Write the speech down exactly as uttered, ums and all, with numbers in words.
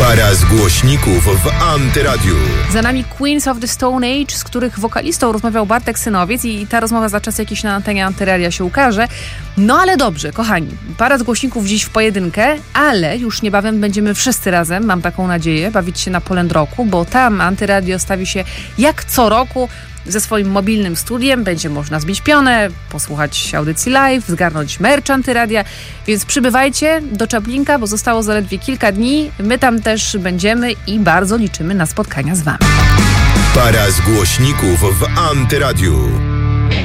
Para z głośników w Antyradiu. Za nami Queens of the Stone Age, z których wokalistą rozmawiał Bartek Synowiec i ta rozmowa za czas jakiś na antenie Antyradia się ukaże. No ale dobrze, kochani, para z głośników dziś w pojedynkę, ale już niebawem będziemy wszyscy razem, mam taką nadzieję, bawić się na Polendroku, bo tam Antyradio stawi się jak co roku ze swoim mobilnym studiem. Będzie można zbić pionę, posłuchać audycji live, zgarnąć merch Antyradia, więc przybywajcie do Czaplinka, bo zostało zaledwie kilka dni. My tam też będziemy i bardzo liczymy na spotkania z wami. Para z głośników w Antyradiu.